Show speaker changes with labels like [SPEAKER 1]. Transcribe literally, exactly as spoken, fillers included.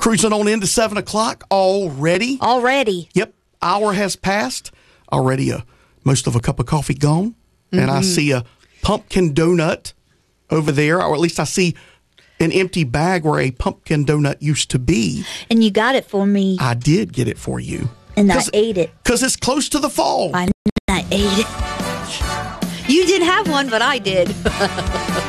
[SPEAKER 1] Cruising on into seven o'clock already.
[SPEAKER 2] Already.
[SPEAKER 1] Yep. Hour has passed. Already a, most of a cup of coffee gone. Mm-hmm. And I see a pumpkin donut over there, or at least I see an empty bag where a pumpkin donut used to be.
[SPEAKER 2] And you got it for me.
[SPEAKER 1] I did get it for you.
[SPEAKER 2] And I ate it.
[SPEAKER 1] Because it's close to the fall.
[SPEAKER 2] I, I ate it. You didn't have one, but I did.